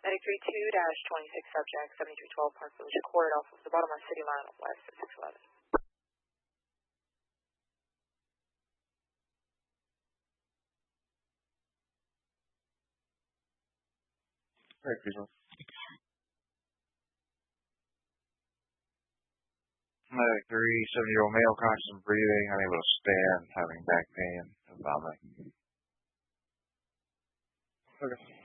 heading 32-26 subject, 7312 Park Village Court off of the Baltimore City line west of 611. All right, Visual. 37-year-old male, conscious and breathing, unable to stand, having back pain and vomiting. Okay.